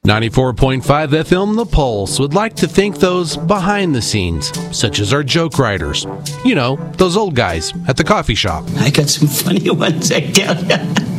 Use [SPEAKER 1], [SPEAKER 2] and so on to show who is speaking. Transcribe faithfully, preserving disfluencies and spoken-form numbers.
[SPEAKER 1] ninety-four point five F M The Pulse would like to thank those behind the scenes, such as our joke writers. You know, those old guys at the coffee shop.
[SPEAKER 2] I got some funny ones, I tell you.